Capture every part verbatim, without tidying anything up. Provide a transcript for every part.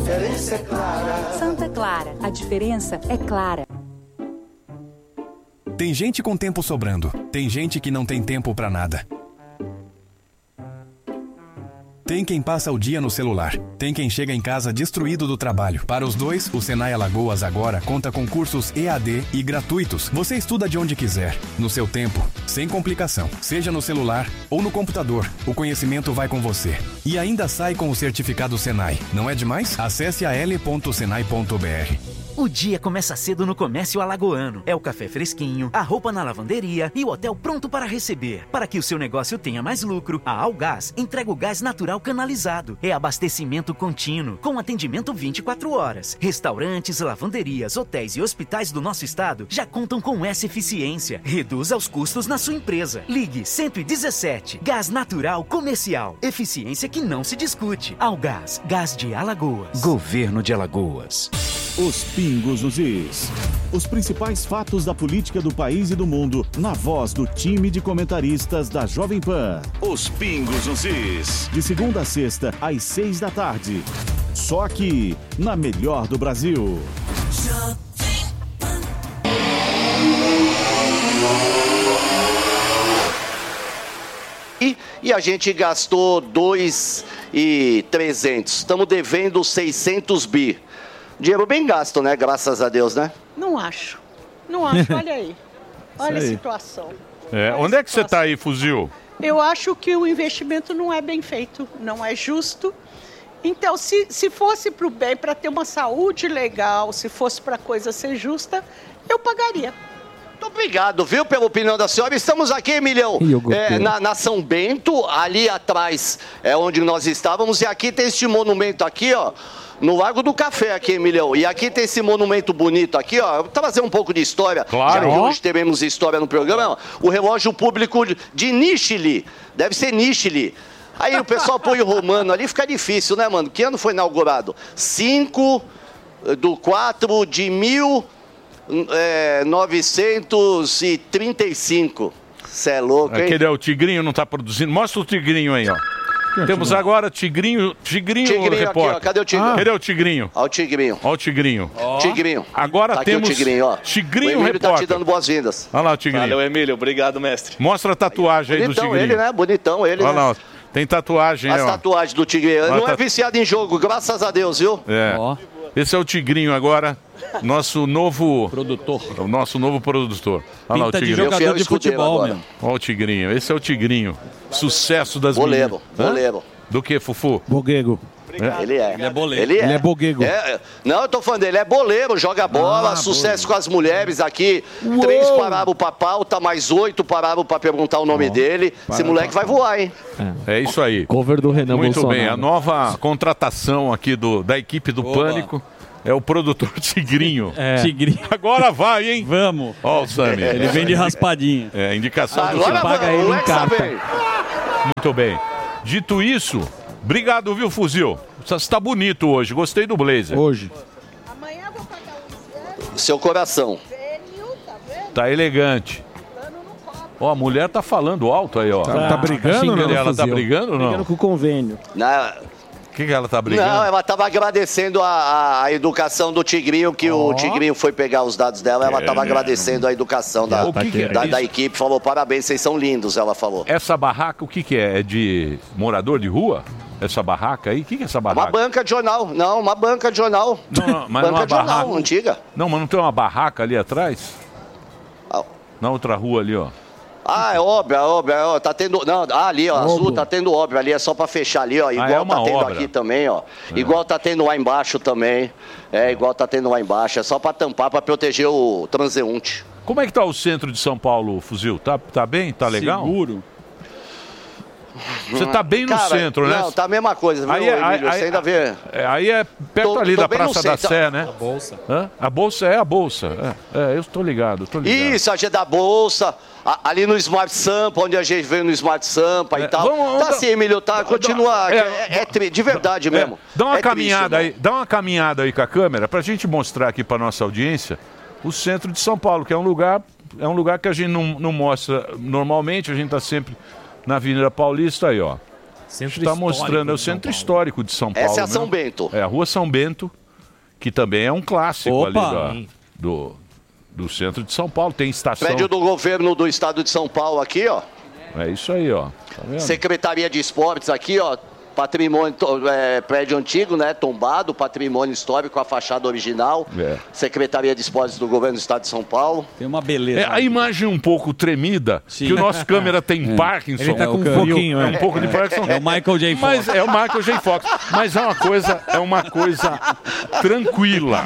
diferença é clara. Santa Clara, a diferença é clara. Tem gente com tempo sobrando. Tem gente que não tem tempo pra nada. Tem quem passa o dia no celular. Tem quem chega em casa destruído do trabalho. Para os dois, o Senai Alagoas agora conta com cursos E A D e gratuitos. Você estuda de onde quiser, no seu tempo, sem complicação. Seja no celular ou no computador, o conhecimento vai com você. E ainda sai com o certificado Senai. Não é demais? Acesse a l ponto senai ponto b r. O dia começa cedo no Comércio Alagoano. É o café fresquinho, a roupa na lavanderia e o hotel pronto para receber. Para que o seu negócio tenha mais lucro, a Algás entrega o gás natural canalizado. É abastecimento contínuo, com atendimento vinte e quatro horas. Restaurantes, lavanderias, hotéis e hospitais do nosso estado já contam com essa eficiência. Reduza os custos na sua empresa. Ligue cento e dezessete. Gás natural comercial. Eficiência que não se discute. Algás, Gás de Alagoas. Governo de Alagoas. Os Pingos nos Is. Os principais fatos da política do país e do mundo, na voz do time de comentaristas da Jovem Pan. Os Pingos nos Is. De segunda a sexta, às seis da tarde. Só aqui, na melhor do Brasil. E, e a gente gastou dois milhões e trezentos. Estamos devendo seiscentos bi. Dinheiro bem gasto, né? Graças a Deus, né? Não acho. Não acho, olha aí. Olha aí. a situação. É, olha onde a é que você está aí, Fuzil? Eu acho que o investimento não é bem feito, não é justo. Então, se, se fosse para o bem, para ter uma saúde legal, se fosse para a coisa ser justa, eu pagaria. Muito obrigado, viu, pela opinião da senhora. Estamos aqui, Emilhão, é, na, na São Bento, ali atrás é onde nós estávamos. E aqui tem este monumento aqui, ó. No Largo do Café aqui, Emilhão. E aqui tem esse monumento bonito aqui, ó. Eu vou trazer um pouco de história. Claro. Já que hoje teremos história no programa. O relógio público de Nishili. Deve ser Nishili. Aí o pessoal põe o romano ali, fica difícil, né, mano? Que ano foi inaugurado? cinco do quatro de mil novecentos e trinta e cinco. Cê é louco, hein? Aquele é o Tigrinho, não tá produzindo. Mostra o Tigrinho aí, ó. Temos agora Tigrinho, Tigrinho, Tigrinho repórter. aqui, ó. Cadê o Tigrinho? Ah. Cadê o Tigrinho? Olha o Tigrinho. Olha o Tigrinho. Oh. Tigrinho. Agora tá temos aqui o Tigrinho, ó. Tigrinho, o Emílio repórter. tá te dando boas-vindas. Olha lá o Tigrinho. Valeu, Emílio. Obrigado, mestre. Mostra a tatuagem aí, aí do Tigrinho. Bonitão ele, né? Bonitão ele, Olha né? lá, ó. Tem tatuagem aí, As ó. tatuagens do Tigrinho. Não tá... é viciado em jogo, graças a Deus, viu? É. Oh. Esse é o Tigrinho agora. Nosso novo... Produtor. O nosso novo produtor. Olha lá o Tigrinho. De jogador de futebol, meu. Olha o Tigrinho. Esse é o Tigrinho. Sucesso das boleiro, meninas. Boleiro, boleiro. Do que, Fufu? Boguego. É. Ele é. Ele é boleiro. Ele é, ele é boguego. É. Não, eu tô falando dele, é boleiro, joga bola, ah, sucesso boleiro. Com as mulheres aqui. Uou. Três pararam pra pauta, mais oito pararam pra perguntar o nome oh. dele. Para, Esse moleque para. Vai voar, hein? É. É isso aí. Cover do Renan Muito Bolsonaro. bem, a nova contratação aqui do, da equipe do Oba. Pânico é o produtor Tigrinho. É. Tigrinho. Agora vai, hein? Vamos. Ó o Sami. Ele vem de raspadinha. É, indicação Agora do Sami. Paga ele em carta. Muito bem. Dito isso... Obrigado, viu, Fuzil? Você está bonito hoje, gostei do blazer. Hoje. Amanhã eu vou pagar o seu coração. Tá elegante. Ó, a mulher tá falando alto aí, ó. Tá, tá brigando, não? Ela Ela tá brigando ou não? Brigando com o convênio. Na... O que, que ela tá brigando? Não, ela tava agradecendo a, a, a educação do Tigrinho, que oh. o Tigrinho foi pegar os dados dela, ela tava é, agradecendo a educação da, que que é? da, da equipe, falou parabéns, vocês são lindos, ela falou. Essa barraca, o que que é? É de morador de rua? Essa barraca aí? O que que é essa barraca? Uma banca de jornal, não, uma banca de jornal. Não, não, mas banca uma de jornal, barraca... antiga. Não, mas não tem uma barraca ali atrás? Ah. Na outra rua ali, ó. Ah, é obra, obra, ó, tá tendo, não, ah, ali, ó, azul, tá tendo obra ali, é só pra fechar ali, ó, igual ah, é tá tendo obra. Aqui também, ó, é. Igual tá tendo lá embaixo também, é, igual tá tendo lá embaixo, é só pra tampar, pra proteger o transeunte. Como é que tá o centro de São Paulo, Fuzil? Tá, tá bem? Tá legal? Seguro. Você tá bem no Cara, centro, né? Não, tá a mesma coisa, viu, aí é, Emílio? Aí, você ainda vê... É, aí é perto tô, ali tô da Praça da Sé, né? A Bolsa. Hã? A Bolsa é a Bolsa. É, é eu tô ligado, tô ligado. Isso, a gente da Bolsa, a, ali no Smart Sampa, onde a gente veio no Smart Sampa é, e tal. Vamos, tá assim, Emílio, tá, continua, é, é, é tri, de verdade mesmo. É, dá uma é caminhada triste, aí, dá uma caminhada aí com a câmera pra gente mostrar aqui pra nossa audiência o centro de São Paulo, que é um lugar, é um lugar que a gente não, não mostra normalmente, a gente tá sempre na Avenida Paulista aí, ó. Centro está mostrando, é o centro histórico de São Paulo. Essa é a São né? Bento. É a Rua São Bento, que também é um clássico Opa. ali da, do, do centro de São Paulo. Tem estação. Prédio do governo do estado de São Paulo aqui, ó. É isso aí, ó. Tá vendo? Secretaria de Esportes aqui, ó. Patrimônio, é, prédio antigo, né? Tombado, patrimônio histórico, a fachada original. É. Secretaria de Esportes do Governo do Estado de São Paulo. Tem uma beleza. É, a imagem um pouco tremida, Sim. que o nosso câmera tem É. Parkinson. Ele tá com um pouquinho, é. é. um pouco de Parkinson. É o Michael J. Fox. Mas é o Michael J. Fox. Mas é uma coisa, é uma coisa tranquila.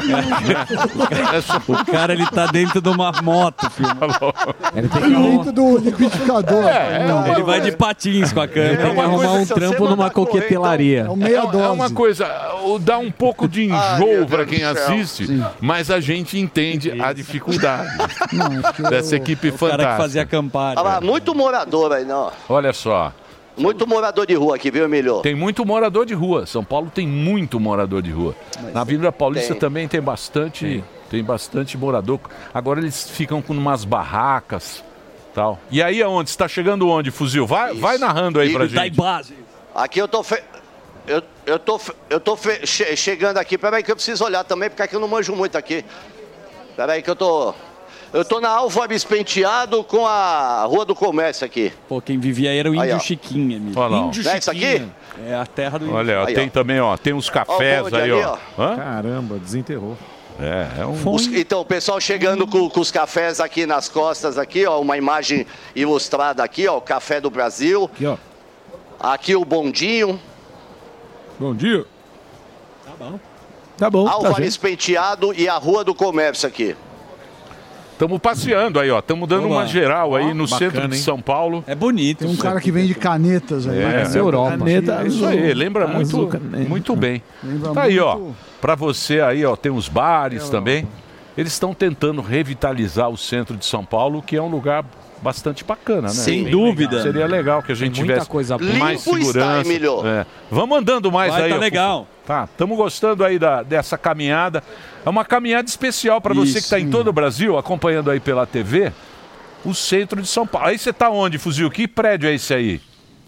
O cara, ele tá dentro de uma moto, filho. Ele tem que dentro do liquidificador. É, é, ele vai de patins com a câmera. Tem que arrumar um trampo numa coquetelaria. É uma, é uma coisa, o- dá um pouco de enjoo para quem do céu. assiste, mas a gente entende a dificuldade dessa equipe fantástica. acampar. Ah, lá, muito morador aí, não. Olha só. Muito morador de rua aqui, viu, Emílio? Tem muito morador de rua. São Paulo tem muito morador de rua. Na Avenida Paulista Tem. também tem bastante, tem bastante morador. Agora eles ficam com umas barracas, tal. E aí aonde? Você tá chegando onde, Fuzil? Vai, vai narrando aí E- pra Tá gente. em base. Aqui eu tô... Fe... Eu, eu tô, fe- eu tô fe- che- chegando aqui. Peraí que eu preciso olhar também, porque aqui eu não manjo muito aqui. Peraí que eu tô... Eu tô na Álvares Penteado com a Rua do Comércio aqui. Pô, quem vivia aí era o Índio Aí, ó. Chiquinha, amigo. Olha lá, ó. Índio Não é isso aqui? É a terra do Olha, ó, Aí, tem ó. também, ó, tem uns cafés bonde aí, ali, ó. ó. Hã? Caramba, desenterrou. É, é um... Os- então, o pessoal chegando com, com os cafés aqui nas costas, aqui, ó, uma imagem ilustrada aqui, ó, o Café do Brasil. Aqui, ó. Aqui o bondinho. Bom dia. Tá bom. Tá bom. Tá Álvares vendo? Penteado e a Rua do Comércio aqui. Estamos passeando aí, ó. Estamos dando Olá. uma geral aí Ó, no bacana, centro de hein? São Paulo. É bonito. Tem um cara que vende canetas aí. É, Parece é, Europa. Caneta É isso aí, lembra muito, azul, caneta. muito bem. Lembra Tá aí, ó. muito- Pra você aí, ó, tem os bares também. Eles estão tentando revitalizar o centro de São Paulo, que é um lugar bastante bacana, né? Sem Bem dúvida. legal. Seria legal que a gente Tem muita tivesse coisa boa. mais Limpo está, segurança. Emílio. É. Vamos andando mais Vai, aí. tá ó, legal. Fufu. Tá, estamos gostando aí da, dessa caminhada. É uma caminhada especial para você que está em todo o Brasil, acompanhando aí pela T V, o centro de São Paulo. Aí você tá onde, Fuzil? Que prédio é esse aí?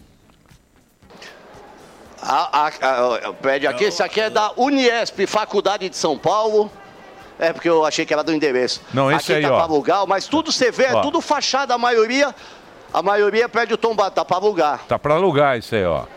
A, a, a- o prédio aqui, esse aqui é da Uniesp, Faculdade de São Paulo. É, porque eu achei que era do endereço. Não, esse aqui aí, tá ó. pra alugar, mas tudo você vê, é Ó. tudo fachada, a maioria. A maioria é prédio tombado, tá pra alugar. Tá para alugar isso aí, ó.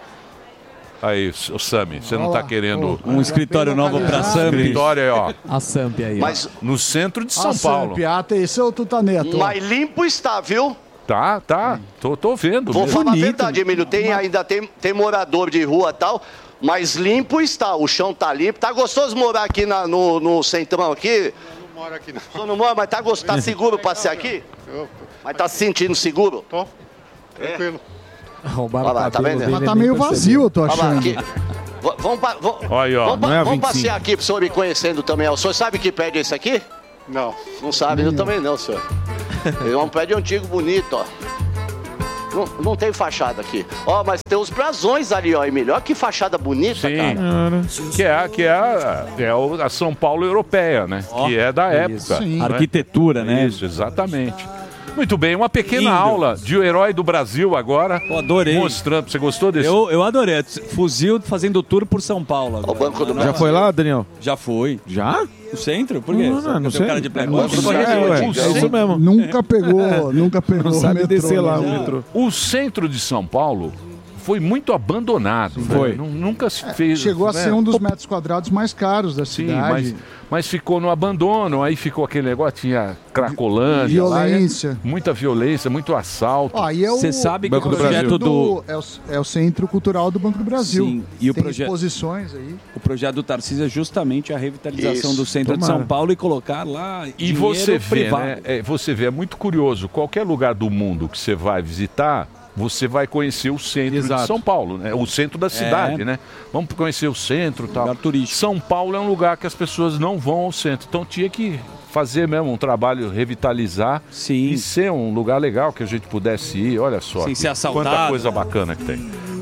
Aí, o Sami, você não Olha tá lá. querendo... Um escritório novo pra Samp. Escritório aí, ó. A Samp aí. ó. Mas, No centro de São Ah, Paulo. Samp, ah, tem esse é o Tutaneto. mas limpo está, viu? Tá, tá. Tô, tô vendo. Vou mesmo. falar a verdade, Emílio. Tem, ainda tem, tem morador de rua e tal, mas limpo está. O chão tá limpo. Tá gostoso morar aqui na- no, no centrão aqui? Não moro aqui, não. Só não mora, mas tá, gost- tá seguro pra ser aqui? Eu, Mas tá se sentindo seguro? tô tranquilo. Roubaram Olha lá, o tá cabelo vendo? dele, Mas tá ele nem meio percebeu. vazio, eu tô Olha lá, achando. aqui. V- Vamos, pa- vamos, Aí, ó, vamos, pa- não é a vamos vinte e cinco. passear aqui pro senhor me conhecendo também. O senhor sabe que prédio é esse aqui? Não. Não sabe, eu também não, senhor. É um prédio antigo, bonito, ó. Não, não tem fachada aqui. Ó, mas tem os brasões ali, ó, Emílio. Olha que fachada bonita, Sim. cara. Que é, a- que é, a, é o- a São Paulo europeia, né? que é da época. Sim. né? Arquitetura, né? Isso, exatamente. Muito bem, uma pequena Lindo. aula de o herói do Brasil agora. Pô, adorei. Mostrando. Você gostou desse? Eu, eu adorei. Fuzil fazendo tour por São Paulo. Ó, o Agora. Banco do Já Brasil. foi lá, Daniel? Já foi. Já? O centro? Por quê? Não, Só não, porque não eu tenho sei. cara de playboy. Não Eu sei, conheço é, o ué. antigo. É isso mesmo. Nunca pegou, nunca pegou. Não sabe o metrô, descer lá né? o metrô. O centro de São Paulo foi muito abandonado. Foi. né? Nu- Nunca se fez. Chegou a né? ser um dos metros quadrados mais caros da Sim, cidade. mas, mas ficou no abandono, aí ficou aquele negócio, tinha Cracolândia. lá, Violência. é muita violência, muito assalto. Ó, aí é o, Você sabe que Banco o do projeto do, é, o, é o Centro Cultural do Banco do Brasil. Sim, e o Tem proje- exposições aí. o projeto do Tarcísio é justamente a revitalização Isso. do centro de Tomara. São Paulo e colocar lá E dinheiro você vê, privado. né? É, você vê, é muito curioso. Qualquer lugar do mundo que você vai visitar, você vai conhecer o centro Exato. de São Paulo, né? O centro da cidade, né? Vamos conhecer o centro, e tal. Lugar turístico. São Paulo é um lugar que as pessoas não vão ao centro, então tinha que fazer mesmo um trabalho revitalizar Sim. e ser um lugar legal que a gente pudesse ir. Olha só, Sem que- ser assaltado, quanta coisa né? bacana que tem.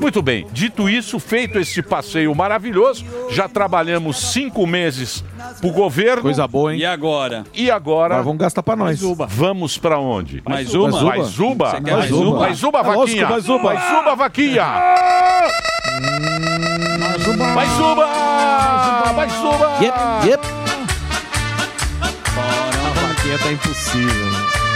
Muito bem, dito isso, feito este passeio maravilhoso, já trabalhamos cinco meses pro governo. Coisa boa, hein? E agora? E agora? Agora vamos gastar pra nós. Vamos pra onde? Mais uma? Mais uma? Você quer mais uma? Mais uma, vaquinha. Mais uma. Mais uma, vaquinha. Mais uma. Mais uma. Mais uma. Yep, yep. A vaquinha tá impossível.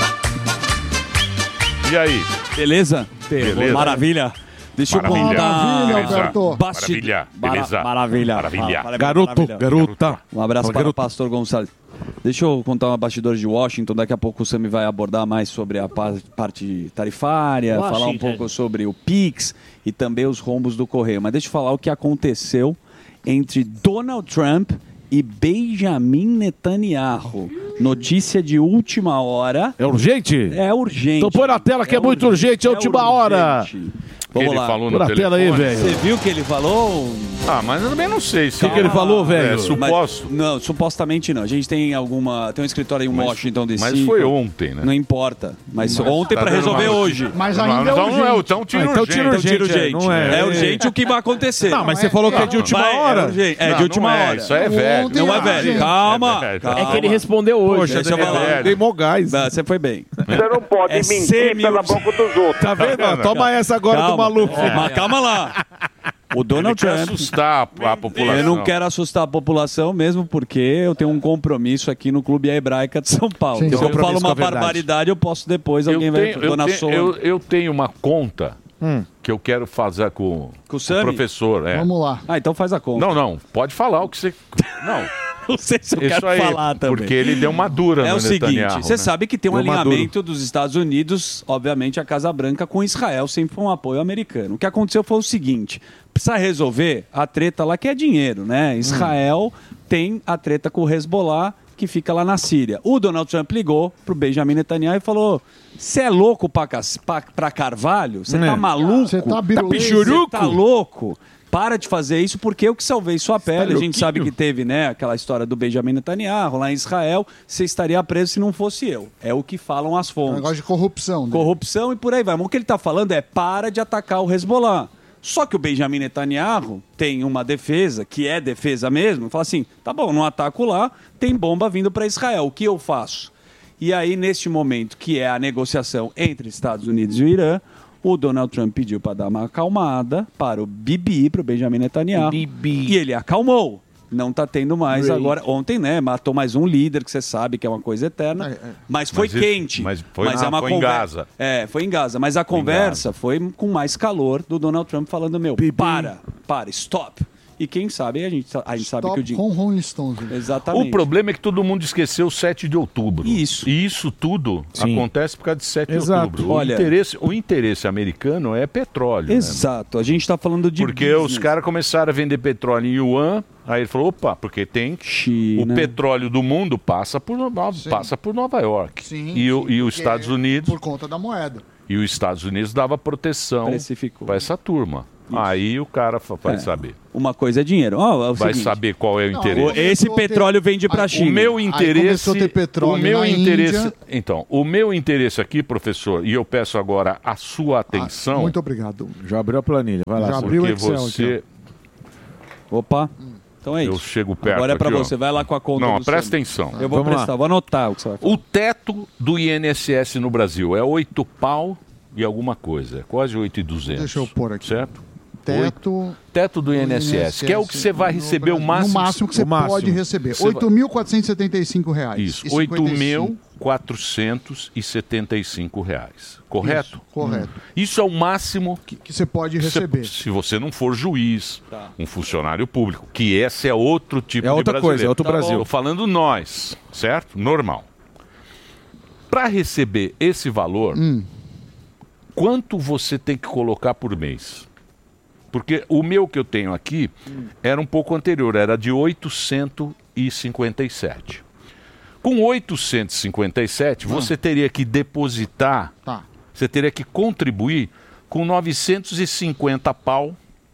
E aí? Beleza? Beleza. Maravilha. Deixa Maravilha. eu contar. Maravilha, Beleza. Alberto. Basti- Maravilha. Mara- Beleza. Maravilha. Maravilha. Mara- Garoto, maravilha. garota. Um abraço Fala, para garoto. o pastor Gonçalves. Deixa eu contar uma bastidores de Washington. Daqui a pouco o Sami vai abordar mais sobre a pa- parte tarifária, Washington. falar um pouco sobre o Pix e também os rombos do correio. Mas deixa eu falar o que aconteceu entre Donald Trump e Benjamin Netanyahu. Notícia de última hora. É urgente? É urgente. Então põe na tela que é, muito urgente, é a última hora. Vamos Ele lá. falou Põe no na tela aí, telefone. velho. Você viu o que ele falou? Ah, mas eu também não sei. Se O que, que ele falou, velho? É suposto. Mas- não, supostamente não. A gente tem alguma. Tem um escritório em Mas- Washington D C. Mas foi ontem, né? Não importa. Mas, Mas ontem tá pra dando resolver uma- hoje. Mas Não, ainda é então não é urgente. então tira Ah, então urgente. tira Então tira urgente, urgente. não é? É urgente o que vai acontecer. Não, mas Não, você é- falou que é não, de última Vai, é hora. urgente. É, Não, de última não é, hora. Isso aí é velho. Ontem Não é Ah, velho. gente. Calma. É velho. calma. É que ele respondeu hoje. Poxa, Deixa eu dei, falar. dei mó gás. Ah, Você foi bem. Você não pode É mentir semi- pela boca dos outros. Tá vendo? Ó, Toma essa agora do Calma. maluco. Mas calma lá. O Donald Ele quer Trump. assustar a, a população. Eu não quero assustar a população, mesmo porque eu tenho um compromisso aqui no Clube Hebraica de São Paulo. Sim, Se sim. eu falo Compromisso com uma a verdade. barbaridade, eu posso depois, Eu alguém vai... tenho, eu, Dona tenho, Sônia. eu, eu tenho uma conta Hum. que eu quero fazer com, Com o o Sami? professor. É. Vamos lá. Ah, então faz a conta. Não, não. Pode falar o que você... Não. Não sei se eu Isso quero aí, falar também. porque ele deu uma dura É no o seguinte, Netanyahu, você né? sabe que tem um Deu maduro. alinhamento dos Estados Unidos, obviamente a Casa Branca com Israel, sempre foi um apoio americano. O que aconteceu foi o seguinte, precisa resolver a treta lá que é dinheiro, né? Israel tem a treta com o Hezbollah, que fica lá na Síria. O Donald Trump ligou pro Benjamin Netanyahu e falou, você é louco pra, cas- pra, pra Carvalho? Você É. tá maluco? Você tá birulê? Você tá louco? Para de fazer isso porque eu que salvei sua pele. A gente sabe que teve, né, aquela história do Benjamin Netanyahu lá em Israel. Você estaria preso se não fosse eu. É o que falam as É um fontes. negócio de corrupção. Né? Corrupção e por aí vai. Mas o que ele está falando é para de atacar o Hezbollah. Só que o Benjamin Netanyahu tem uma defesa, que é defesa mesmo, fala assim, tá bom, não ataco lá, tem bomba vindo para Israel, o que eu faço? E aí, neste momento, que é a negociação entre Estados Unidos e o Irã, o Donald Trump pediu para dar uma acalmada para o Bibi, para o Benjamin Netanyahu. Bibi. E ele acalmou. Não está tendo mais Great. agora. Ontem, né, matou mais um líder, que você sabe que é uma coisa eterna. É, é. Mas foi Mas isso- quente. mas foi- é ah, uma foi em conver- Gaza. É, foi em Gaza. Mas a conversa foi com mais calor do Donald Trump falando, meu, para, para, stop. E quem sabe, a gente, a gente sabe que o Top dinheiro... com Rolling Stones. né? Exatamente. O problema é que todo mundo esqueceu o sete de outubro. Isso. E isso tudo Sim. acontece por causa de sete Exato. de outubro. Olha- O, interesse, o interesse americano é petróleo. Né? Exato. A gente está falando de Porque business. os caras começaram a vender petróleo em yuan, aí ele falou, opa, porque tem... China. O petróleo do mundo passa por, Nova- passa por Nova York. Sim, e o- sim, e os porque Estados é Unidos... Por conta da moeda. E os Estados Unidos dava proteção Precificou. para essa turma. Aí o cara fa- vai É. saber. Uma coisa é dinheiro. Ó, é o Vai seguinte, saber qual é o Não, interesse. aí esse começou a ter- petróleo vende para a aí- China. O meu Aí interesse, começou a ter petróleo o meu na interesse, Índia. então, o meu interesse aqui, professor, e eu peço agora a sua atenção, Muito obrigado. Já abriu a planilha. Vai lá. Já Sérgio. abriu o porque Excel você, Opa. Então é eu isso. chego perto Agora é para aqui, ó. você. Vai lá com a conta Não, do presta Sami. atenção. Eu vou Vamos lá. prestar. Vou anotar o que você vai falar. O teto do I N S S no Brasil é oito pau e alguma coisa, é quase oito mil e duzentos. Deixa eu pôr aqui. Certo? Teto Teto do I N S S, que é o que você vai no receber o Brasil. máximo. No máximo que você o máximo. pode receber. Você vai- oito mil quatrocentos e setenta e cinco reais. Isso, e oito cinquenta e cinco. mil quatrocentos e setenta e cinco reais. Correto? Isso, correto. Isso é o máximo que, Que você pode que você- receber. se você não for juiz, Tá. um funcionário público, que esse é outro tipo É de outra brasileiro. coisa, é outro Tá Brasil. Estou falando nós, certo? Normal. Para receber esse valor, Hum. quanto você tem que colocar por mês? Porque o meu que eu tenho aqui era um pouco anterior, era de oitocentos e cinquenta e sete. Com oitocentos e cinquenta e sete, você teria que depositar, Tá. você teria que contribuir com novecentos e cinquenta pau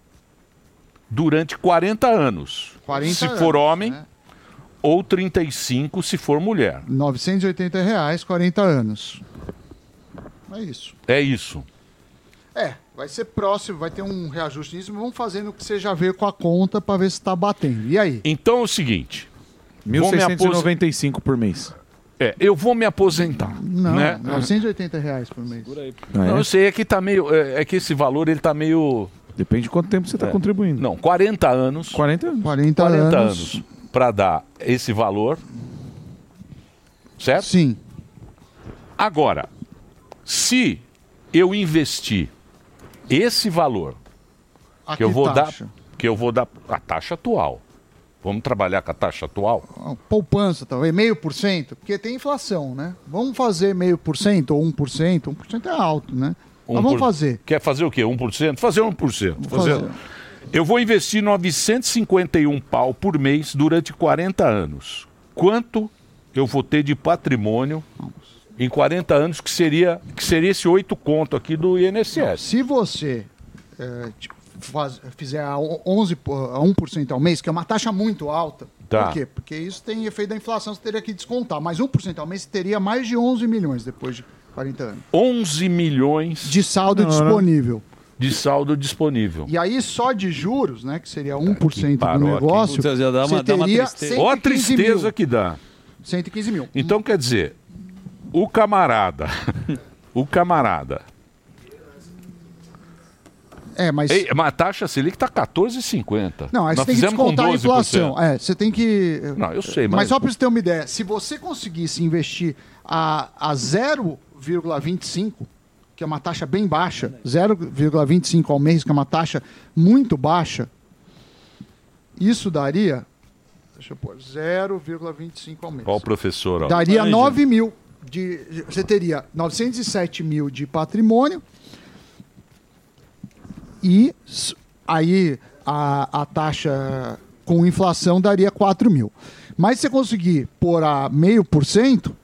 durante quarenta anos. quarenta se for anos, homem, né? ou trinta e cinco se for mulher. novecentos e oitenta reais, quarenta anos. É isso. É isso. É, vai ser próximo, vai ter um reajuste nisso, mas vamos fazendo o que você já veio com a conta para ver se está batendo. E aí? Então é o seguinte... mil seiscentos e noventa e cinco por mês. É, eu vou me aposentar. Não, né? novecentos e oitenta reais por mês. Não, eu sei, é que tá meio. É, é que esse valor ele tá meio. Depende de quanto tempo você está É. contribuindo. Não, quarenta anos. quarenta anos. quarenta, quarenta anos. anos para dar esse valor. Certo? Sim. Agora, se eu investir esse valor A que eu que vou taxa? dar, que eu vou dar a taxa atual. Vamos trabalhar com a taxa atual? Poupança, talvez, meio por cento, porque tem inflação, né? Vamos fazer meio por cento ou um por cento? Um por cento é alto, né? Um Mas vamos por- fazer. Quer fazer o quê? um por cento? Fazer um por cento. Vou Fazer... fazer. Eu vou investir novecentos e cinquenta e um pau por mês durante quarenta anos. Quanto eu vou ter de patrimônio em quarenta anos, que seria, que seria esse oito conto aqui do I N S S? Se você é, tipo, faz- fizer a onze, po- a um por cento ao mês, que é uma taxa muito alta, Tá. por quê? Porque isso tem efeito da inflação, você teria que descontar. Mas um por cento ao mês você teria mais de onze milhões depois de quarenta anos. onze milhões de saldo Não, não. disponível. de saldo disponível. E aí só de juros, né, que seria um por cento do paróquia. negócio, Putz, já dá uma- você dá uma teria tristeza. Ó a tristeza que dá. cento e quinze mil. Então, quer dizer, o camarada, o camarada... É, mas... Ei, mas a taxa Selic está quatorze vírgula cinquenta. Não, aí Nós você tem que fizemos com descontar a doze por cento. inflação. É, você tem que... Não, eu sei, mas... Mas só para você ter uma ideia, se você conseguisse investir a, a zero vírgula vinte e cinco, que é uma taxa bem baixa, zero vírgula vinte e cinco ao mês, que é uma taxa muito baixa, isso daria... Deixa eu pôr, zero vírgula vinte e cinco ao mês. Ó o professor, ó. Daria nove mil. De, você teria novecentos e sete mil de patrimônio e s- aí a, a taxa com inflação daria quatro mil. Mas se você conseguir pôr a meio por cento,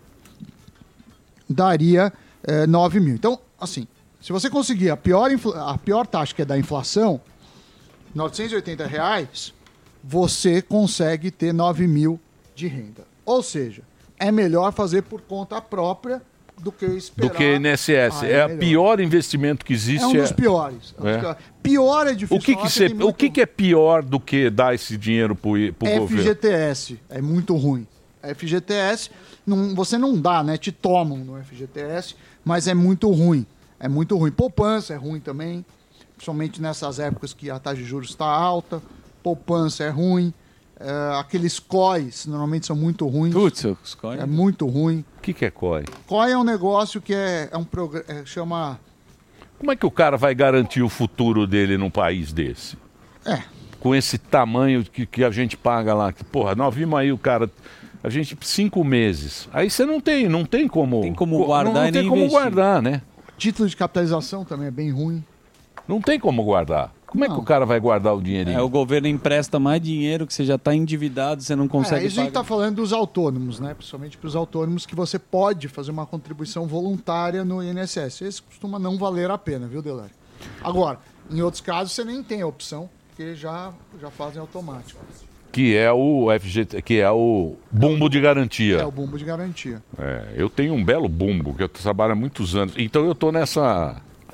daria eh, nove mil. Então, assim, se você conseguir a pior, infla- a pior taxa, que é da inflação, novecentos e oitenta reais, você consegue ter nove mil de renda. Ou seja, é melhor fazer por conta própria do que esperar. Do que I N S S. Ah, é o melhor. pior investimento que existe. É um dos piores. É um dos É. piores. Pior é difícil O que, falar, que, você cê- tem o muito- que, que é pior do que dar esse dinheiro para o governo? F G T S é muito ruim. F G T S, não, você não dá, né? Te tomam no F G T S, mas é muito ruim. É muito ruim. Poupança é ruim também, principalmente nessas épocas que a taxa de juros está alta. Poupança é ruim. É, aqueles C O Is normalmente são muito ruins. Putz, os C O I. É muito ruim. O que, que é C O I? C O I é um negócio que é, é um programa. É, chama. Como é que o cara vai garantir o futuro dele num país desse? É. Com esse tamanho que, que a gente paga lá. Que, porra, nós vimos aí o cara. A gente, cinco meses. Aí você não tem, não tem como. Tem como co- guardar não, não e tem nem como investir. guardar, né? Título de capitalização também é bem ruim. Não tem como guardar. Como é que o cara vai guardar o dinheirinho? É, o governo empresta mais dinheiro que você já está endividado, você não consegue É, isso a gente pagar. está falando dos autônomos, né? Principalmente para os autônomos que você pode fazer uma contribuição voluntária no I N S S. Esse costuma não valer a pena, viu, Delari? Agora, em outros casos você nem tem a opção, porque já, já fazem automático. Que é o F G T, que é o bumbo de garantia. É o bumbo de garantia. É, eu tenho um belo bumbo, que eu trabalho há muitos anos. Então eu tô nessa.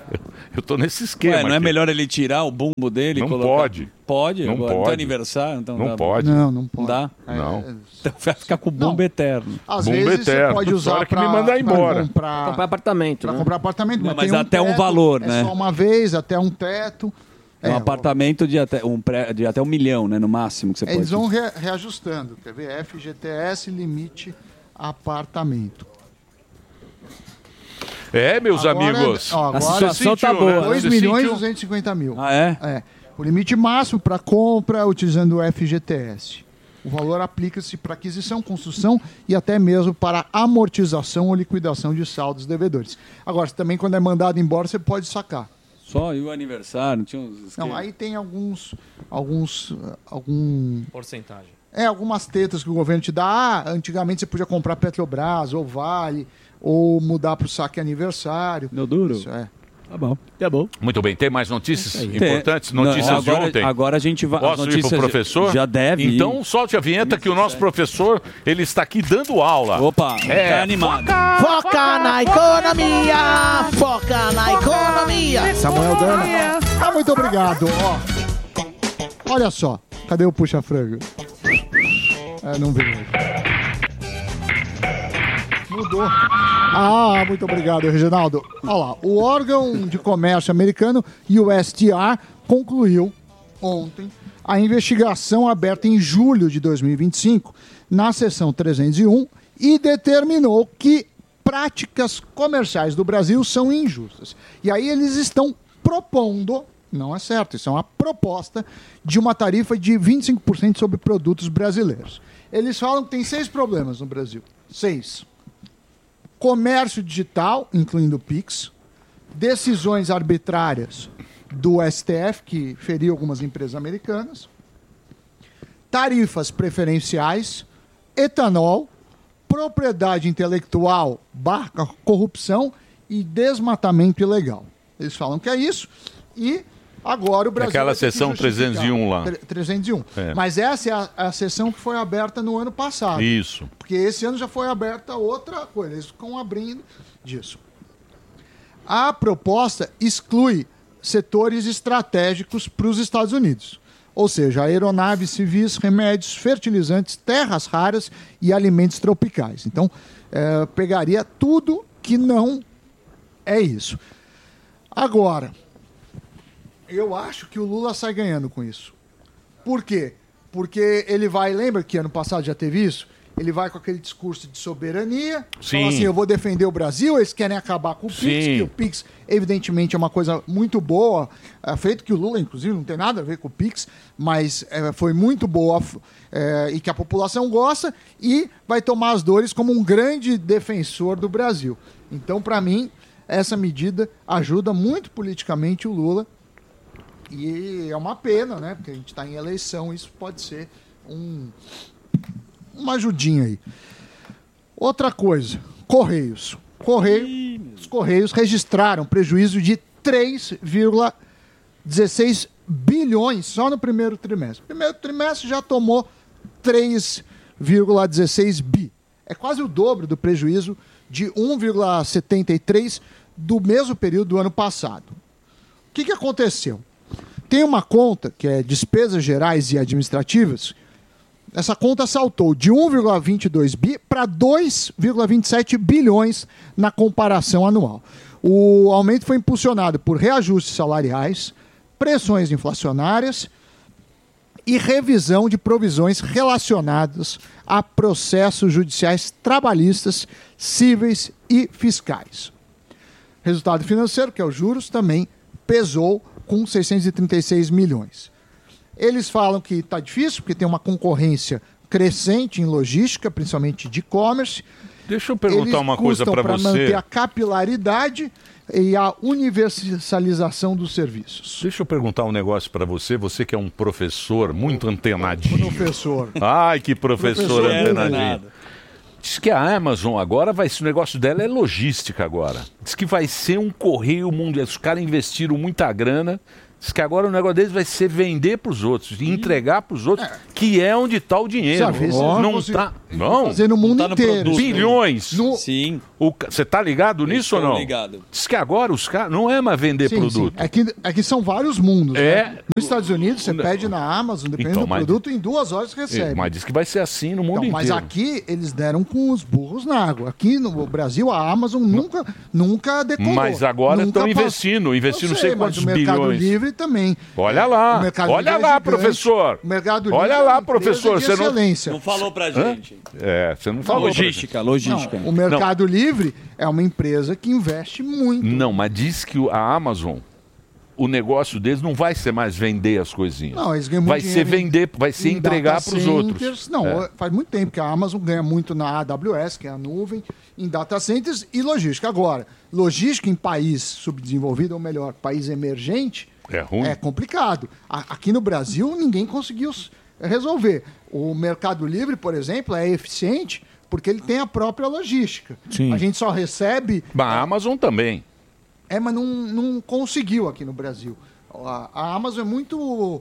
Eu tô nesse esquema. Ué, não é aqui. melhor ele tirar o bumbo dele? e Não colocar... pode. Pode? Não agora? pode. Então é aniversário? Então Não dá- pode. Não, não pode. Dá? Não. Então vai ficar com o bumbo eterno. Às Bumbo vezes eterno. você pode Só usar hora que para me mandar embora. comprar, Comprar apartamento, pra né? comprar apartamento, Não, mas, mas tem até um teto, valor, é né? só uma vez, até um teto. É um apartamento de até um, pré, de até um milhão, né? No máximo que você Eles pode. vão re- reajustando. Quer ver? F G T S limite apartamento. É, meus Agora, amigos. ó, agora Você situação tá sentiu, boa, né? né? dois Você milhões e sentiu? duzentos e cinquenta mil. Ah, é? É. O limite máximo para compra utilizando o F G T S. O valor aplica-se para aquisição, construção e até mesmo para amortização ou liquidação de saldos devedores. Agora, também quando é mandado embora, você pode sacar. Só e o aniversário? Tinha uns Não, aí tem alguns, alguns, uh, algum, Porcentagem. é, algumas tetas que o governo te dá. Ah, antigamente você podia comprar Petrobras ou Vale ou mudar para o saque aniversário. Deu duro? Isso é. Tá bom, tá bom. Muito bem, tem mais notícias Tem. importantes? Notícias Não, agora- de ontem? agora a gente vai- as Posso ir notícias pro professor? já deve ir. Então solte a vinheta que o nosso professor, ele está aqui dando aula. Opa, é, tá animado. Foca na economia! Foca na economia! Samuel Dana. Ah, muito obrigado. Ó, olha só. Cadê o puxa-frango? É, não veio. Mudou. Ah, muito obrigado, Reginaldo. Olha lá, o órgão de comércio americano, U S T R, concluiu ontem a investigação aberta em julho de dois mil e vinte e cinco, na seção trezentos e um, e determinou que práticas comerciais do Brasil são injustas. E aí eles estão propondo, não é certo, isso é uma proposta, de uma tarifa de vinte e cinco por cento sobre produtos brasileiros. Eles falam que tem seis problemas no Brasil. Seis. Comércio digital, incluindo o Pix, decisões arbitrárias do S T F, que feriu algumas empresas americanas, tarifas preferenciais, etanol, propriedade intelectual barra corrupção e desmatamento ilegal. Eles falam que é isso e agora o Brasil... Aquela vai ter que seção justificar. trezentos e um lá. Tre- trezentos e um. É. Mas essa é a, a seção que foi aberta no ano passado. Isso. Porque esse ano já foi aberta outra coisa. Eles ficam abrindo disso. A proposta exclui setores estratégicos para os Estados Unidos. Ou seja, aeronaves civis, remédios, fertilizantes, terras raras e alimentos tropicais. Então, eh, pegaria tudo que não é isso. Agora, eu acho que o Lula sai ganhando com isso. Por quê? Porque ele vai, lembra que ano passado já teve isso? Ele vai com aquele discurso de soberania, Sim. fala assim, eu vou defender o Brasil, eles querem acabar com o Pix, Sim. que o Pix, evidentemente, é uma coisa muito boa, é, feito que o Lula, inclusive, não tem nada a ver com o Pix, mas é, foi muito boa é, e que a população gosta, e vai tomar as dores como um grande defensor do Brasil. Então, para mim, essa medida ajuda muito politicamente o Lula, e é uma pena, né? Porque a gente está em eleição, isso pode ser um, uma ajudinha aí. Outra coisa, Correios. Correio, os Correios registraram prejuízo de três vírgula dezesseis bilhões só no primeiro trimestre. O primeiro trimestre já tomou três vírgula dezesseis bi. É quase o dobro do prejuízo de um vírgula setenta e três do mesmo período do ano passado. O que, que aconteceu? Tem uma conta, que é despesas gerais e administrativas, essa conta saltou de um vírgula vinte e dois bi para dois vírgula vinte e sete bilhões na comparação anual. O aumento foi impulsionado por reajustes salariais, pressões inflacionárias e revisão de provisões relacionadas a processos judiciais trabalhistas, cíveis e fiscais. Resultado financeiro, que é os juros, também pesou com seiscentos e trinta e seis milhões. Eles falam que está difícil, porque tem uma concorrência crescente em logística, principalmente de e-commerce. Deixa eu perguntar uma coisa para você. Manter a capilaridade e a universalização dos serviços. Deixa eu perguntar um negócio para você, você que é um professor muito antenadinho. Professor. Ai, que professor, Professor antenadinho. antenado. Diz que a Amazon agora vai, o negócio dela é logística agora. Diz que vai ser um correio mundial. Os caras investiram muita grana. Diz que agora o negócio deles vai ser vender para os outros, e entregar para os outros, é. que é onde está o dinheiro. Já vê, oh, não consigo, está. Não. Fazer no mundo tá no inteiro. Produto, bilhões. No... Sim. Você está ligado nisso ou não? ligado. Diz que agora os caras não é mais vender sim, produto. Sim. É, que, é que são vários mundos. É. Né? Nos Estados Unidos, você pede na Amazon, dependendo então, do mas... produto, em duas horas você recebe. É, mas diz que vai ser assim no mundo então, mas inteiro. Mas aqui eles deram com os burros na água. Aqui no Brasil, a Amazon nunca, nunca decolou. Mas agora estão passou. investindo, investindo não sei, sei quantos mas o Mercado bilhões. Livre também. Olha lá, olha lá, é professor. O Mercado Livre olha é lá, professor. De você excelência. Não falou pra gente. Hã? É, você não falou. Logística, logística. Não, o Mercado não. Livre é uma empresa que investe muito. Não, mas diz que a Amazon, o negócio deles não vai ser mais vender as coisinhas. Não, eles ganham muito Vai ser vender, vai ser entregar para os outros. Não, é. faz muito tempo que a Amazon ganha muito na A W S, que é a nuvem, em data centers e logística. Agora, logística em país subdesenvolvido, ou melhor, país emergente, é, ruim. é complicado. Aqui no Brasil, ninguém conseguiu resolver. O Mercado Livre, por exemplo, é eficiente porque ele tem a própria logística. Sim. A gente só recebe... Mas a Amazon também. É, mas não, não conseguiu aqui no Brasil. A, a Amazon é muito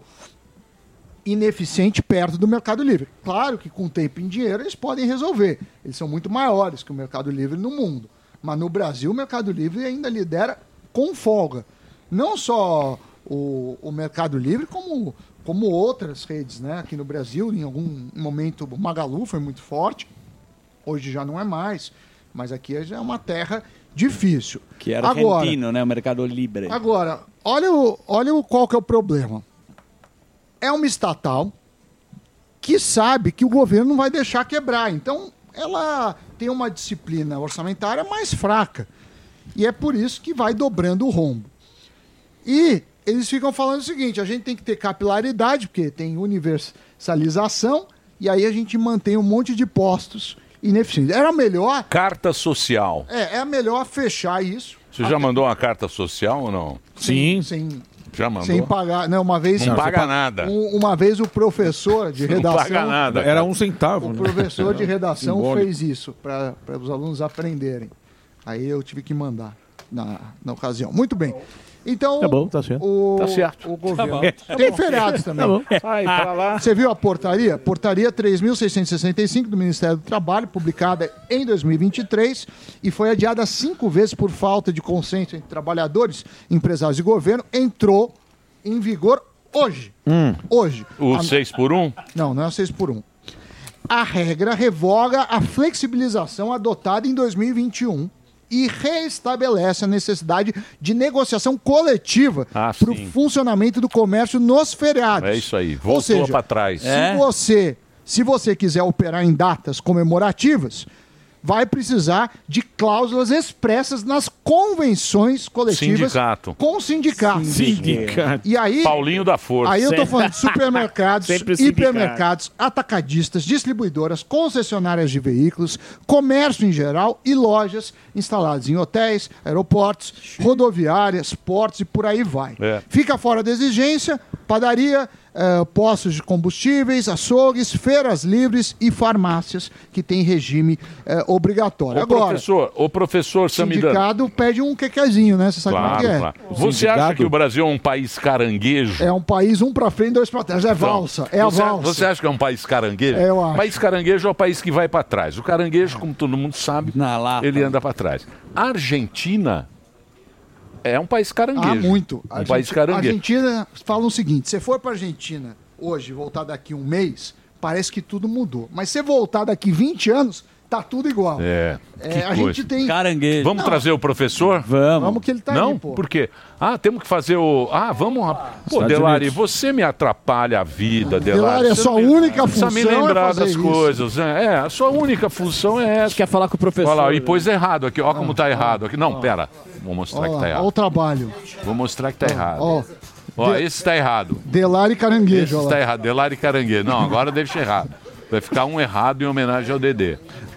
ineficiente perto do Mercado Livre. Claro que com tempo e dinheiro eles podem resolver. Eles são muito maiores que o Mercado Livre no mundo. Mas no Brasil o Mercado Livre ainda lidera com folga. Não só o, o Mercado Livre, como, como outras redes, né? Aqui no Brasil, em algum momento, o Magalu foi muito forte. Hoje já não é mais. Mas aqui já é uma terra difícil. Que era agora, argentino, né? O Mercado Livre. Agora, olha, o, olha o, qual que é o problema. É uma estatal que sabe que o governo não vai deixar quebrar. Então, ela tem uma disciplina orçamentária mais fraca. E é por isso que vai dobrando o rombo. E eles ficam falando o seguinte, a gente tem que ter capilaridade, porque tem universalização, e aí a gente mantém um monte de postos ineficientes. Era melhor... Carta social. É, é melhor fechar isso. Você já mandou uma carta social ou não? Sim. Sem, já mandou? Sem pagar. Não, uma vez... Não paga nada. Um, uma vez o professor de redação... Não paga nada. Era um centavo. O professor de redação Simbólico. fez isso para os alunos aprenderem. Aí eu tive que mandar na, na ocasião. Muito bem. Então, Tá bom, tá certo. O, Tá certo. o governo... Tá bom. Tá Tem bom. feriados também. Tá bom. Sai pra lá. Você viu a portaria? Portaria três mil seiscentos e sessenta e cinco do Ministério do Trabalho, publicada em dois mil e vinte e três e foi adiada cinco vezes por falta de consenso entre trabalhadores, empresários e governo, entrou em vigor hoje. Hum. Hoje. O A- seis por um? Não, não é seis por um. A regra revoga a flexibilização adotada em dois mil e vinte e um e reestabelece a necessidade de negociação coletiva Ah, para o sim. funcionamento do comércio nos feriados. É isso aí. Ou Voltou seja, para trás. Se, você, se você quiser operar em datas comemorativas, vai precisar de cláusulas expressas nas convenções coletivas Sindicato. com sindicatos. Sindicato. E aí, Paulinho da Força. Aí eu tô falando de supermercados, Sempre o sindicato. hipermercados, atacadistas, distribuidoras, concessionárias de veículos, comércio em geral e lojas instaladas em hotéis, aeroportos, rodoviárias, portos e por aí vai. É. Fica fora da exigência, padaria, eh, postos de combustíveis, açougues, feiras livres e farmácias que têm regime eh, obrigatório. O Agora, professor, o professor o Samidana. sindicato pede um quequezinho, né? Você sabe como é que é. Claro, claro. Você acha que o Brasil é um país caranguejo? É um país um pra frente, dois pra trás. É Então, valsa, é a você, valsa. Você acha que é um país caranguejo? É, eu acho. País caranguejo é o país que vai para trás. O caranguejo, como todo mundo sabe, ele anda para trás. A Argentina é um país caranguejo. Ah, muito. Um A país Argenti- caranguejo. A Argentina fala o seguinte: se for para Argentina hoje e voltar daqui um mês, parece que tudo mudou. Mas se voltar daqui vinte anos, tá tudo igual. É. É, que a coisa. gente tem- Caranguejo. Vamos Não. trazer o professor? Vamos. Vamos que ele tá Não? aí, pô. Por quê? Ah, temos que fazer o... Ah, vamos... Pô, Estados Delari, Unidos. você me atrapalha a vida, Delari. Delari, a Você sua não me- única precisa me função é lembrar fazer das isso. coisas. né? É, a sua única função é essa. Quer falar com o professor? Olha lá, e né? pôs errado aqui. Olha como tá errado aqui. Não, pera. Vou mostrar Olha que lá, tá olha o errado. trabalho. Vou mostrar que tá errado. Ó, Ó, De- esse tá errado. Delari Caranguejo. Esse olha tá lá. errado. Delari Caranguejo. Não, agora deixa errado. Vai ficar um errado em homenagem ao Dedê.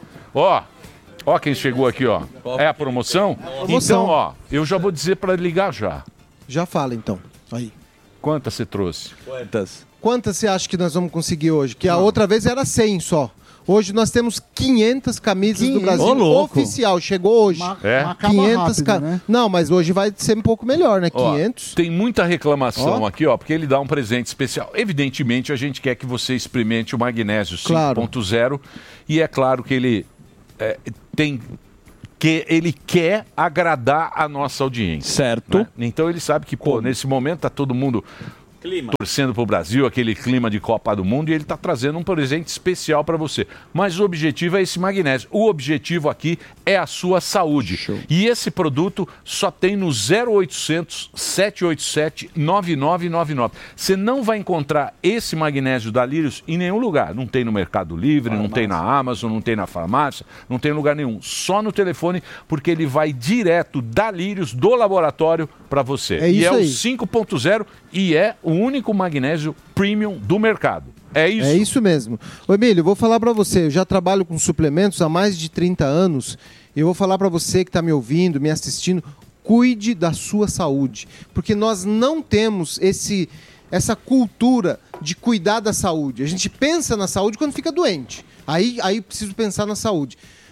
Ó, ó quem chegou aqui, ó. É a promoção? Promoção. Então, ó, eu já vou dizer pra ligar já. Já fala, então. Aí. Quantas você trouxe? Quantas? Quantas você acha que nós vamos conseguir hoje? Que a outra vez era cem só. Hoje nós temos quinhentas camisas do Brasil Ô, louco. oficial. Chegou hoje. Ma- É? mas acaba quinhentas rápido, ca- né? Não, mas hoje vai ser um pouco melhor, né? Ó, quinhentos. tem muita reclamação Ó. aqui, ó, porque ele dá um presente especial. Evidentemente, a gente quer que você experimente o Magnésio Claro. cinco ponto zero e é claro que ele é, tem que ele quer agradar a nossa audiência. Certo. Né? Então ele sabe que, pô, nesse momento tá todo mundo Clima. torcendo pro Brasil, aquele clima de Copa do Mundo, e ele tá trazendo um presente especial para você. Mas o objetivo é esse magnésio. O objetivo aqui é a sua saúde. E esse produto só tem no zero oitocentos, sete oito sete, nove nove nove nove. Você não vai encontrar esse magnésio da Lírios em nenhum lugar. Não tem no Mercado Livre, não tem na Amazon, não tem na farmácia, não tem em lugar nenhum. Só no telefone, porque ele vai direto da Lírios, do laboratório, para você. É e isso é o aí. cinco ponto zero e é o único magnésio premium do mercado. É isso? É isso mesmo. Ô Emílio, eu vou falar pra você, eu já trabalho com suplementos há mais de trinta anos, e eu vou falar pra você que tá me ouvindo, me assistindo, cuide da sua saúde, porque nós não temos esse essa cultura de cuidar da saúde. A gente pensa na saúde quando fica doente. Aí aí preciso pensar na saúde.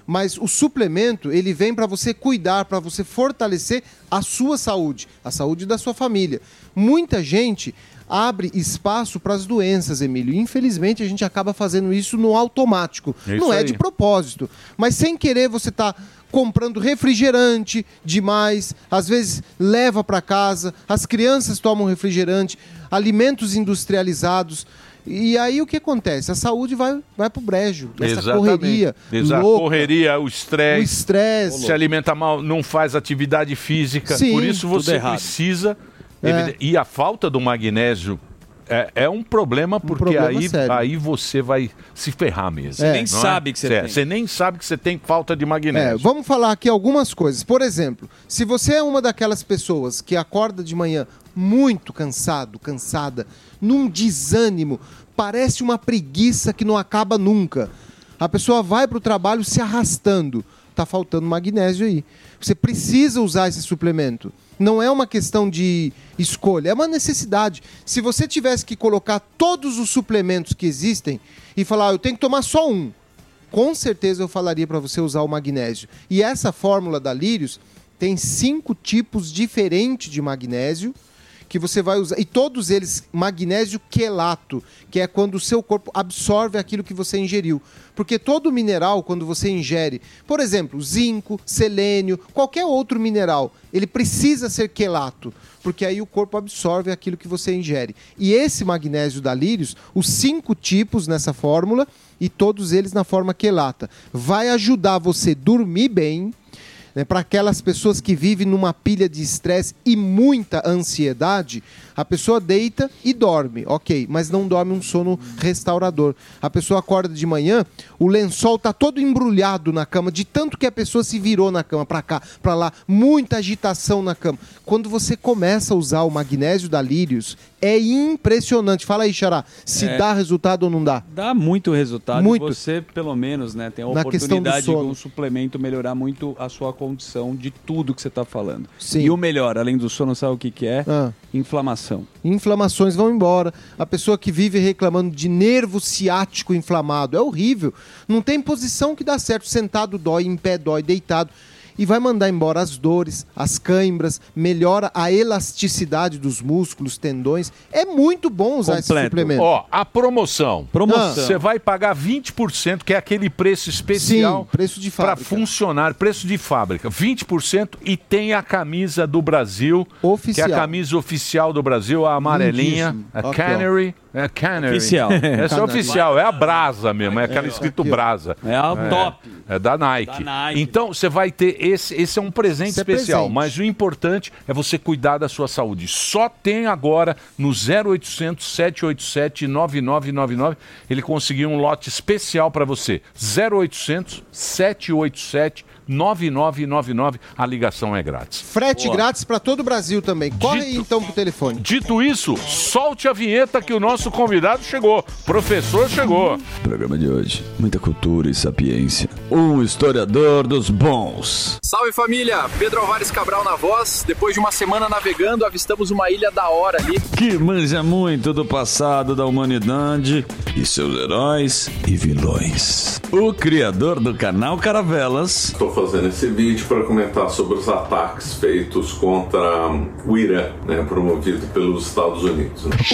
Mas o suplemento, ele vem para você cuidar, para você fortalecer a sua saúde, a saúde da sua família. Muita gente abre espaço para as doenças, Emílio. Infelizmente, a gente acaba fazendo isso no automático. É Não isso é aí. de propósito. Mas sem querer, você está comprando refrigerante demais, às vezes leva para casa, as crianças tomam refrigerante, alimentos industrializados. E aí o que acontece? A saúde vai, vai pro brejo. Essa Exatamente. correria Exato. louca. Correria, o estresse. O estresse. Se alimenta mal, não faz atividade física. Sim, Por isso tudo você errado. precisa... É. evide- E a falta do magnésio é, é um problema, porque problema aí, sério. aí você vai se ferrar mesmo. Você nem não sabe que você É, tem. Você nem sabe que você tem falta de É, magnésio. vamos falar aqui algumas coisas. Por exemplo, se você é uma daquelas pessoas que acorda de manhã muito cansado, cansada, num desânimo, parece uma preguiça que não acaba nunca. A pessoa vai para o trabalho se arrastando. Tá faltando magnésio aí. Você precisa usar esse suplemento. Não é uma questão de escolha, é uma necessidade. Se você tivesse que colocar todos os suplementos que existem e falar, ah, eu tenho que tomar só um, com certeza eu falaria para você usar o magnésio. E essa fórmula da Lírios tem cinco tipos diferentes de magnésio que você vai usar, e todos eles magnésio quelato, que é quando o seu corpo absorve aquilo que você ingeriu. Porque todo mineral, quando você ingere, por exemplo, zinco, selênio, qualquer outro mineral, ele precisa ser quelato, porque aí o corpo absorve aquilo que você ingere. E esse magnésio da Lírios, os cinco tipos nessa fórmula, e todos eles na forma quelata, vai ajudar você a dormir bem, né, para aquelas pessoas que vivem numa pilha de estresse e muita ansiedade, a pessoa deita e dorme, ok, mas não dorme um sono restaurador. A pessoa acorda de manhã, o lençol está todo embrulhado na cama, de tanto que a pessoa se virou na cama, para cá, para lá, muita agitação na cama. Quando você começa a usar o magnésio da Lírios, é impressionante. Fala aí, Xará, se É. dá resultado ou não dá? Dá muito resultado. Muito. E você, pelo menos, né, tem a Na questão do oportunidade de sono. com um suplemento melhorar muito a sua condição de tudo que você está falando. Sim. E o melhor, além do sono, sabe o que, que é? Ah. Inflamação. Inflamações vão embora. A pessoa que vive reclamando de nervo ciático inflamado é horrível. Não tem posição que dá certo. Sentado dói, em pé dói, deitado. E vai mandar embora as dores, as cãibras, melhora a elasticidade dos músculos, tendões. É muito bom usar esse suplemento. Ó, a promoção. Promoção. Você vai pagar vinte por cento, que é aquele preço especial. Sim, preço de para fábrica. funcionar, preço de fábrica. vinte por cento e tem a camisa do Brasil, Oficial. que é a camisa oficial do Brasil, a amarelinha, Lindíssimo. a Aqui, ó. Canary. É Canary. Oficial. Essa é Canary. oficial, é a Brasa mesmo, é aquela escrito aqui, ó. Brasa. É a top. É da Nike. Da Nike. Então você vai ter esse, esse é um presente Esse é especial, presente. mas o importante é você cuidar da sua saúde. Só tem agora no zero oitocentos, sete oito sete, nove nove nove nove, ele conseguiu um lote especial para você. zero oitocentos, sete oito sete, nove nove nove nove, a ligação é grátis. Frete Boa. grátis para todo o Brasil também. Corre aí, então pro telefone. Dito isso, solte a vinheta que o nosso convidado chegou. Professor chegou. Programa de hoje, muita cultura e sapiência. Um historiador dos bons. Salve família, Pedro Álvares Cabral na voz. Depois de uma semana navegando, avistamos uma ilha da hora ali. Que manja muito do passado da humanidade e seus heróis e vilões. O criador do canal Caravelas. Estou fazendo esse vídeo para comentar sobre os ataques feitos contra o Irã, né, promovido pelos Estados Unidos. Né?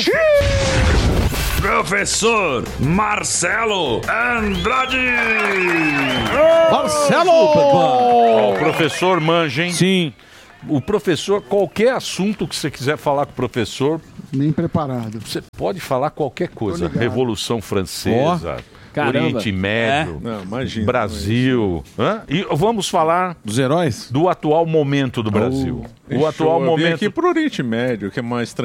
Professor Marcelo Andrade. Marcelo! Ó, o professor manja, hein? Sim. O professor, qualquer assunto que você quiser falar com o professor, Nem preparado. você pode falar qualquer coisa. ligado. Revolução Francesa, Caramba. Oriente Médio, É? Não, imagina, Brasil. Hã? E vamos falar Dos heróis? do atual momento do Brasil. Fechou. O atual Eu vim momento. aqui pro Oriente Médio, que é mais tranquilo.